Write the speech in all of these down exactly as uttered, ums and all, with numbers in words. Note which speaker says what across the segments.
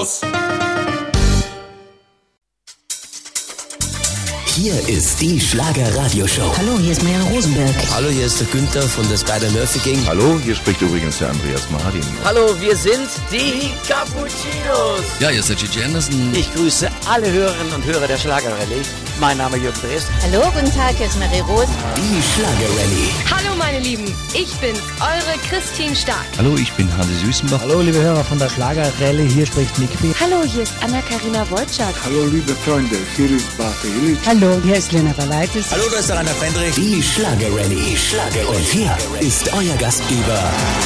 Speaker 1: Cappuccinos.
Speaker 2: Hier ist die Schlager-Radio-Show.
Speaker 3: Hallo, hier ist Marianne Rosenberg.
Speaker 4: Hallo, hier ist der Günther von der Spider-Murphy Gang.
Speaker 5: Hallo, hier spricht übrigens der Andreas Martin.
Speaker 4: Hallo, wir sind die Cappuccinos.
Speaker 6: Ja, hier ist der Gigi Anderson.
Speaker 7: Ich grüße alle Hörerinnen und Hörer der Schlagerrallye. Mein Name ist Jürgen Drees.
Speaker 3: Hallo, guten Tag, hier ist Marie Rose.
Speaker 2: Die Schlager-Rallye.
Speaker 8: Hallo meine Lieben, ich bin's, eure Christine Stark.
Speaker 9: Hallo, ich bin Hansi Süßenbach.
Speaker 10: Hallo liebe Hörer von der Schlagerrallye, hier spricht Nick B.
Speaker 8: Hallo, hier ist Anna-Karina Wojcik.
Speaker 11: Hallo liebe Freunde, hier ist Barte Illich.
Speaker 12: Hallo, hier ist Lena Valaitis.
Speaker 13: Hallo, da ist der Rainer Fendrich.
Speaker 2: Die Schlager-Rallye. Schlager und hier ist euer Gastgeber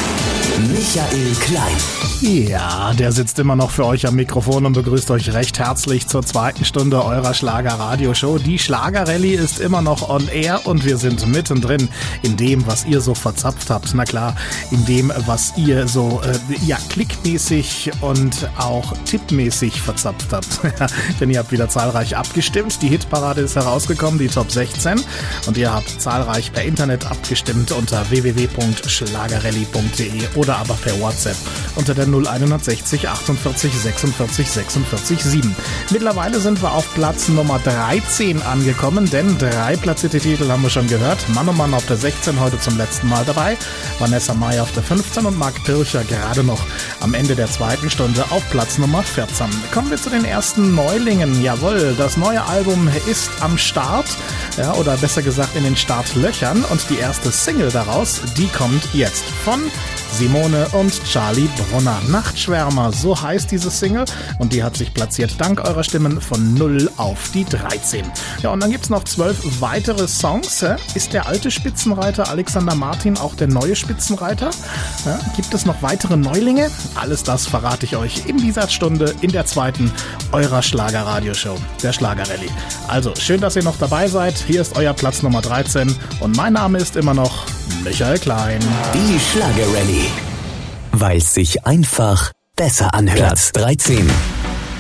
Speaker 2: Michael Klein.
Speaker 14: Ja, der sitzt immer noch für euch am Mikrofon und begrüßt euch recht herzlich zur zweiten Stunde eurer Schlager-Radio-Show. Die Schlager-Rallye ist immer noch on air und wir sind mittendrin in dem, was ihr so verzapft habt. Na klar, in dem, was ihr so äh, ja klickmäßig und auch tippmäßig verzapft habt. Denn ihr habt wieder zahlreich abgestimmt. Die Hitparade ist herausgekommen, die Top sechzehn. Und ihr habt zahlreich per Internet abgestimmt unter w w w punkt schlagerrallye punkt de oder aber per WhatsApp unter der null einundsechzig achtundvierzig sechsundvierzig sechsundvierzig sieben. Mittlerweile sind wir auf Platz Nummer dreizehn angekommen, denn drei platzierte Titel haben wir schon gehört. Mann und Mann auf der sechzehn, heute zum letzten Mal dabei. Vanessa Mai auf der fünfzehn und Marc Pircher gerade noch am Ende der zweiten Stunde auf Platz Nummer vierzehn. Kommen wir zu den ersten Neulingen. Jawohl, das neue Album ist am Start, ja, oder besser gesagt in den Startlöchern, und die erste Single daraus, die kommt jetzt von Simone und Charlie Brunner. Nachtschwärmer, so heißt diese Single, und die hat sich platziert dank eurer Stimmen von null auf die dreizehn. Ja, und dann gibt's noch zwölf weitere Songs. Ist der alte Spitzenreiter Alexander Martin auch der neue Spitzenreiter? Ja, gibt es noch weitere Neulinge? Alles das verrate ich euch in dieser Stunde, in der zweiten eurer Schlager-Radio-Show, der Schlager-Rallye. Also, schön, dass ihr noch dabei seid. Hier ist euer Platz Nummer dreizehn und mein Name ist immer noch Michael Klein.
Speaker 2: Die Schlager-Rallye. Weil es sich einfach besser anhört. Platz dreizehn.